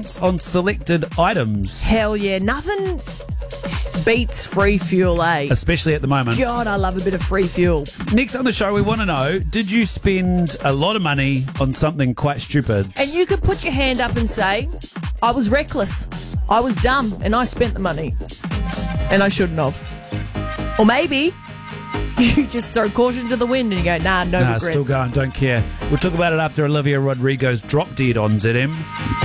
cents on selected items. Hell yeah. Nothing beats free fuel, eh? Especially at the moment. God, I love a bit of free fuel. Next on the show, we want to know, did you spend a lot of money on something quite stupid? And you could put your hand up and say, I was reckless, I was dumb, and I spent the money. And I shouldn't have. Or maybe you just throw caution to the wind and you go, no regrets. Still going, don't care. We'll talk about it after Olivia Rodrigo's Drop Dead on ZM.